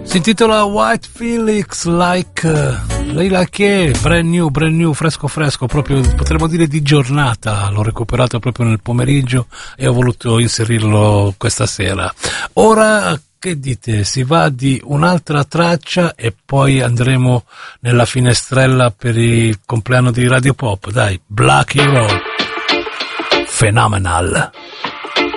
Si intitola White Felix Lei like brand new, fresco, proprio potremmo dire di giornata. L'ho recuperato proprio nel pomeriggio e ho voluto inserirlo questa sera. Ora, che dite? Si va di un'altra traccia e poi andremo nella finestrella per il compleanno di Radio Pop. Dai, Black Hero, Phenomenal.